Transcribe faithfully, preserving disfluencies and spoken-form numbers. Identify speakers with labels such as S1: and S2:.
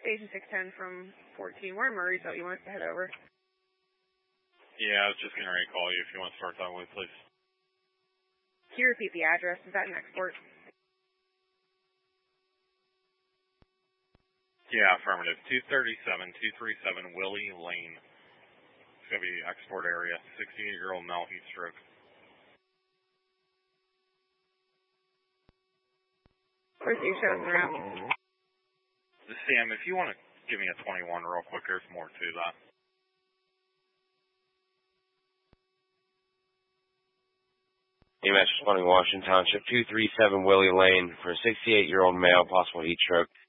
S1: Station six ten from fourteen. We're in Murrayville. You want us to head over?
S2: Yeah, I was just getting ready to call you if you want to start that way, please.
S1: Can you repeat the address? Is that an export?
S2: Yeah, affirmative. two thirty-seven, two thirty-seven Willie Lane. It's going to be export area. sixty-eight-year-old male heat stroke.
S1: Where's your show in the route?
S2: Sam, if you want to give me a twenty-one real quick, there's more to that.
S3: A M S twenty, Washington Township, two thirty-seven Willie Lane for a sixty-eight-year-old male, possible heat stroke.